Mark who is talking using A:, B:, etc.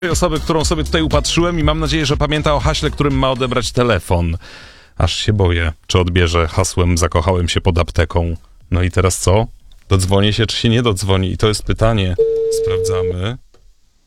A: osoby, którą sobie tutaj upatrzyłem i mam nadzieję, że pamięta o haśle, którym ma odebrać telefon. Aż się boję, czy odbierze hasłem zakochałem się pod apteką. No i teraz co? Dodzwonię się, czy się nie dodzwoni? I to jest pytanie. Sprawdzamy.